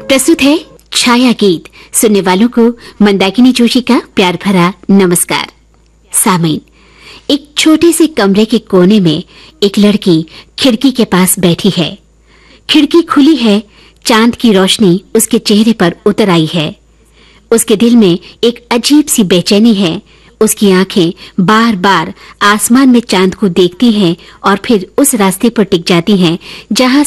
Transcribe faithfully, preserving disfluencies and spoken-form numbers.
प्रस्तुत है छाया गीत। सुनने वालों को मंदाकिनी जोशी का प्यार भरा नमस्कार। सामीन, एक छोटे से कमरे के कोने में एक लड़की खिड़की के पास बैठी है। खिड़की खुली है, चांद की रोशनी उसके चेहरे पर उतर आई है। उसके दिल में एक अजीब सी बेचैनी है। उसकी आंखें बार बार आसमान में चांद को देखती हैं और फिर उस रास्ते पर टिक जाती हैं जहां